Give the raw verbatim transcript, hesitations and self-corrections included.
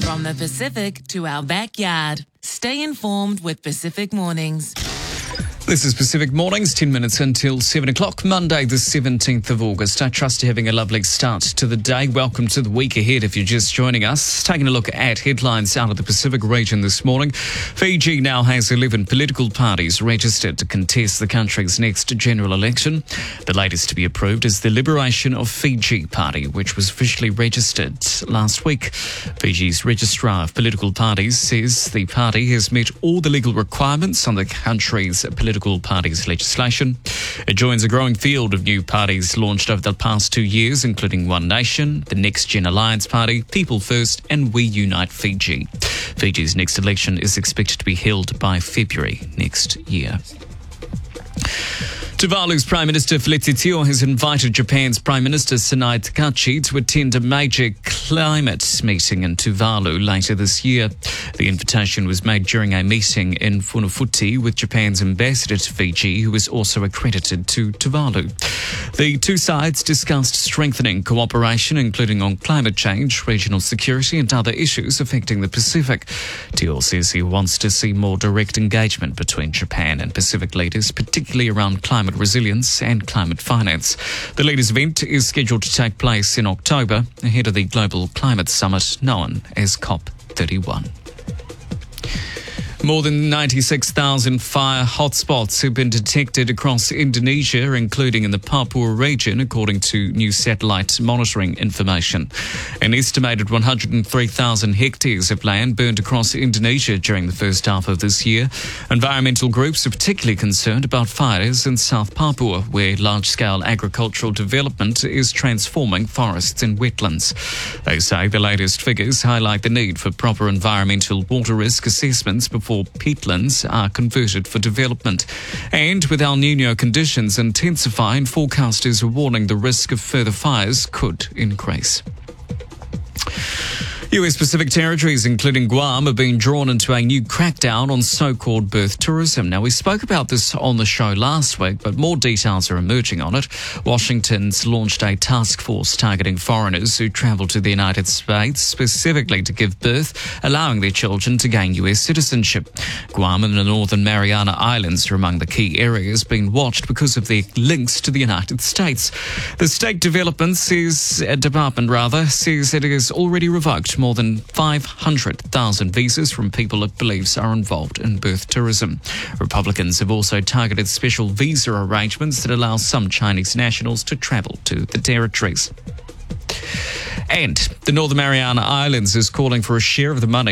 From the Pacific to our backyard. Stay informed with Pacific Mornings. This is Pacific Mornings, ten minutes until seven o'clock, Monday the seventeenth of August. I trust you're having a lovely start to the day. Welcome to the week ahead if you're just joining us. Taking a look at headlines out of the Pacific region this morning. Fiji now has eleven political parties registered to contest the country's next general election. The latest to be approved is the Liberation of Fiji Party, which was officially registered last week. Fiji's Registrar of Political Parties says the party has met all the legal requirements on the country's political parties legislation. It joins a growing field of new parties launched over the past two years, including One Nation, the Next Gen Alliance Party, People First, and We Unite Fiji. Fiji's next election is expected to be held by February next year. Tuvalu's Prime Minister Felice Tio has invited Japan's Prime Minister Sanai Takachi to attend a major climate meeting in Tuvalu later this year. The invitation was made during a meeting in Funafuti with Japan's ambassador to Fiji, who is also accredited to Tuvalu. The two sides discussed strengthening cooperation, including on climate change, regional security and other issues affecting the Pacific. Tio says he wants to see more direct engagement between Japan and Pacific leaders, particularly around climate resilience and climate finance. The leaders' event is scheduled to take place in October ahead of the Global Climate Summit known as COP thirty-one. More than ninety-six thousand fire hotspots have been detected across Indonesia, including in the Papua region, according to new satellite monitoring information. An estimated one hundred three thousand hectares of land burned across Indonesia during the first half of this year. Environmental groups are particularly concerned about fires in South Papua, where large-scale agricultural development is transforming forests and wetlands. They say the latest figures highlight the need for proper environmental water risk assessments before peatlands are converted for development. And with El Niño conditions intensifying, forecasters are warning the risk of further fires could increase. U S Pacific territories, including Guam, have been drawn into a new crackdown on so-called birth tourism. Now, we spoke about this on the show last week, but more details are emerging on it. Washington's launched a task force targeting foreigners who travel to the United States specifically to give birth, allowing their children to gain U S citizenship. Guam and the Northern Mariana Islands are among the key areas being watched because of their links to the United States. The State Development says, uh, Department rather, says it has already revoked more than five hundred thousand visas from people it believes are involved in birth tourism. Republicans have also targeted special visa arrangements that allow some Chinese nationals to travel to the territories. And the Northern Mariana Islands is calling for a share of the money